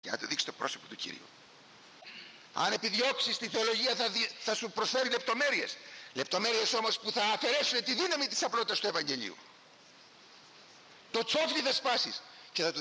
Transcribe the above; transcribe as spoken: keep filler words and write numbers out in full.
για να του δείξει το πρόσωπο του Κυρίου. Αν επιδιώξεις τη θεολογία θα, δι... θα σου προσφέρει λεπτομέρειες, λεπτομέρειες όμως που θα αφαιρέσουν τη δύναμη της απλότητας του Ευαγγελίου. Το τσόφλι θα σπάσεις και θα του